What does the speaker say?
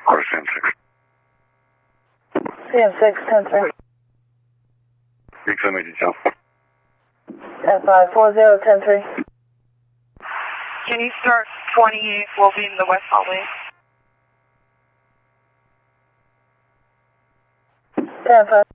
Quarter CM6. CM6, 10-3. Big Family detail. F540, 10-3. Can you start 28? We'll be in the West Hallway. 10-5.